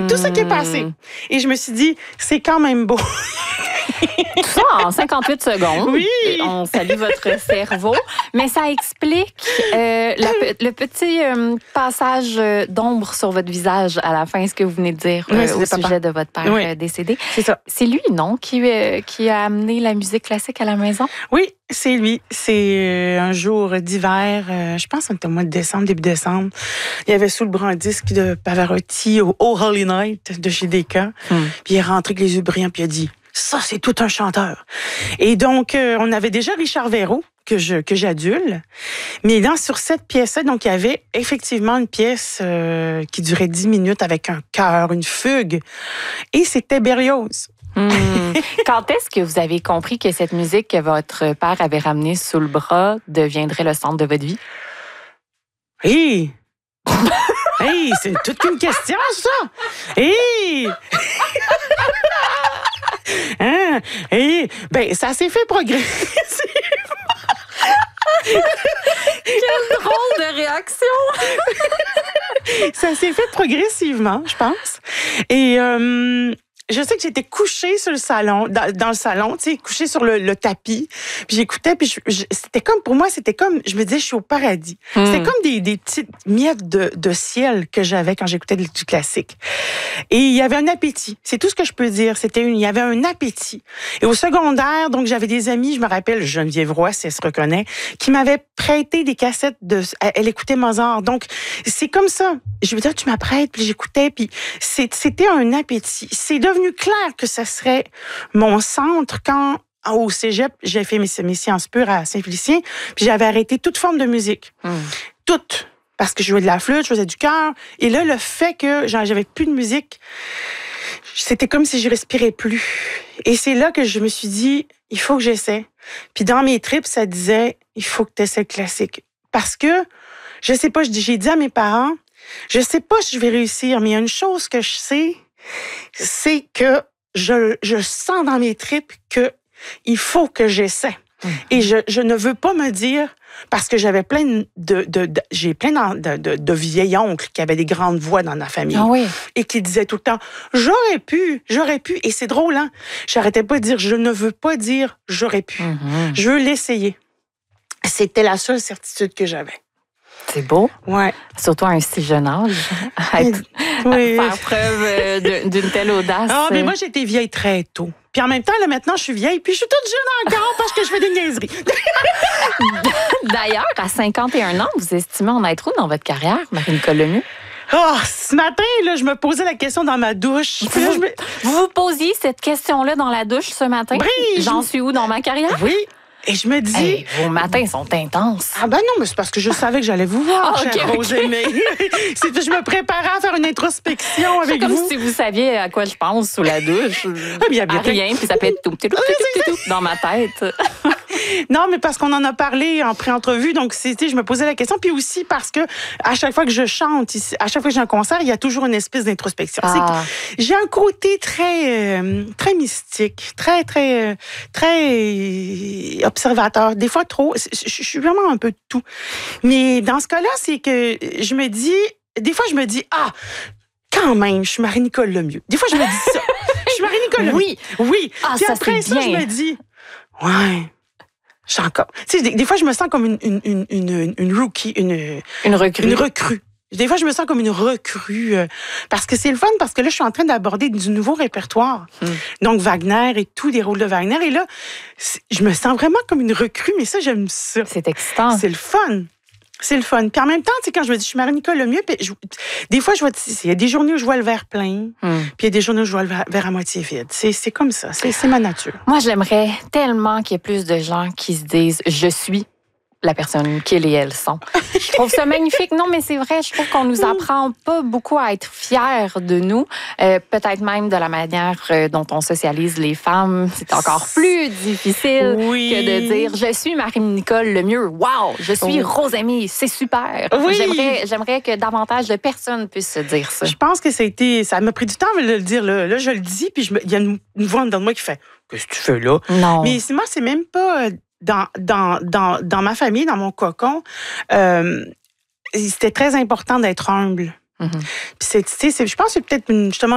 tout ce qui est passé. Et je me suis dit, c'est quand même beau. Tout ça en 58 secondes. Oui. Et on salue votre cerveau. Mais ça explique le petit passage d'ombre sur votre visage à la fin, ce que vous venez de dire au sujet de votre père décédé. C'est ça. C'est lui, non, qui a amené la musique classique à la maison? Oui, c'est lui. C'est un jour d'hiver, je pense que c'était au mois de décembre, début décembre. Il y avait sous le bras un disque de Pavarotti au Oh Holy Night de chez Decca. Puis il est rentré avec les yeux brillants, puis il a dit... Ça, c'est tout un chanteur. Et donc, on avait déjà Richard Verreau, que j'adule. Mais sur cette pièce-là, donc, il y avait effectivement une pièce qui durait 10 minutes avec un chœur, une fugue. Et c'était Berlioz. Quand est-ce que vous avez compris que cette musique que votre père avait ramenée sous le bras deviendrait le centre de votre vie? Hey, c'est toute une question, ça! Ben, ça s'est fait progressivement. Quelle drôle de réaction! Ça s'est fait progressivement, je pense. Et je sais que j'étais couchée sur le salon, dans le salon, tu sais, couchée sur le tapis. Puis j'écoutais, puis c'était comme, pour moi, je me disais, je suis au paradis. C'était comme des petites miettes de ciel que j'avais quand j'écoutais du classique. Et il y avait un appétit. C'est tout ce que je peux dire. Il y avait un appétit. Et au secondaire, donc, j'avais des amis, je me rappelle, Geneviève Roy, si elle se reconnaît, qui m'avaient prêté des cassettes elle écoutait Mozart. Donc, c'est comme ça. Je veux dire, tu m'apprêtes, puis j'écoutais, puis c'était un appétit. C'est devenu clair que ça serait mon centre quand, au cégep, j'ai fait mes sciences pures à Saint-Félicien, puis j'avais arrêté toute forme de musique. Toute. Parce que je jouais de la flûte, je faisais du chœur. Et là, le fait que j'avais plus de musique, c'était comme si je respirais plus. Et c'est là que je me suis dit, il faut que j'essaie. Puis dans mes tripes, ça disait, il faut que tu essaies le classique. Parce que, je sais pas, j'ai dit à mes parents, je sais pas si je vais réussir, mais il y a une chose que je sais, c'est que je sens dans mes tripes que il faut que j'essaie. Et je ne veux pas me dire, parce que j'avais j'ai plein de vieils oncles qui avaient des grandes voix dans ma famille. Ah oui. Et qui disaient tout le temps, j'aurais pu. Et c'est drôle, hein? J'arrêtais pas de dire, je ne veux pas dire, j'aurais pu. Je veux l'essayer. C'était la seule certitude que j'avais. C'est beau. Ouais. Surtout à un si jeune âge. À faire preuve d'une telle audace. Ah, mais moi, j'ai été vieille très tôt. Puis en même temps, là, maintenant, je suis vieille, puis je suis toute jeune encore parce que je fais des niaiseries. D'ailleurs, à 51 ans, vous estimez en être où dans votre carrière, Marie-Nicole Lemieux? Oh, ce matin, là, je me posais la question dans ma douche. Vous vous posiez cette question-là dans la douche ce matin? Oui, J'en suis où dans ma carrière? Oui. Et je me dis... Hey, vos matins sont intenses. Ah ben non, mais c'est parce que je savais que j'allais vous voir, chère Rosemée. Je me préparais à faire une introspection avec vous. C'est comme si vous saviez à quoi je pense sous la douche. À rien, puis ça peut être tout dans ma tête. Non, mais parce qu'on en a parlé en pré-entrevue, donc je me posais la question. Puis aussi parce que à chaque fois que je chante, à chaque fois que j'ai un concert, il y a toujours une espèce d'introspection. J'ai un côté très mystique, très observateur. Des fois trop. Je suis vraiment un peu de tout. Mais dans ce cas-là, c'est que des fois je me dis, quand même, je suis Marie-Nicole Lemieux. Des fois, je me dis ça. Je suis Marie-Nicole Lemieux. Oui. Puis ça, après ça, je me dis, ouais. Je suis encore. Tu sais, des fois, je me sens comme une rookie, une recrue. Des fois, je me sens comme une recrue. Parce que c'est le fun, parce que là, je suis en train d'aborder du nouveau répertoire. Donc, Wagner et tous les rôles de Wagner. Et là, je me sens vraiment comme une recrue, mais ça, j'aime ça. C'est excitant. C'est le fun. C'est le fun. Puis en même temps, tu sais, quand je me dis, je suis Marie-Nicole Lemieux, des fois, il y a des journées où je vois le verre plein, puis il y a des journées où je vois le verre à moitié vide. C'est comme ça. C'est ma nature. Moi, j'aimerais tellement qu'il y ait plus de gens qui se disent, je suis la personne qu'ils et elles sont. Je trouve ça magnifique. Non, mais c'est vrai, je trouve qu'on nous apprend pas beaucoup à être fiers de nous. Peut-être même de la manière dont on socialise les femmes. C'est encore plus difficile que de dire « Je suis Marie-Nicole Lemieux. Wow! Je suis Rosemée. C'est super. » J'aimerais que davantage de personnes puissent se dire ça. Je pense que ça m'a pris du temps de le dire. Là, je le dis, puis il y a une voix dans moi qui fait « Qu'est-ce que tu fais là? » Non. Mais moi, c'est même pas... Dans ma famille, dans mon cocon, c'était très important d'être humble. Puis je pense que c'est peut-être justement